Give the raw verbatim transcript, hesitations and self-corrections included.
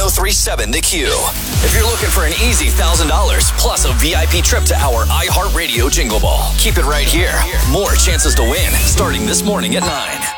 ten thirty-seven The Q. If you're looking for an easy one thousand dollars plus a V I P trip to our iHeartRadio Jingle Ball, keep it right here. More chances to win starting this morning at nine.